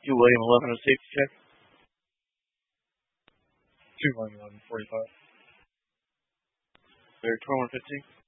2 William 11 a safety check. 2 William 11, 45. Clear 2115.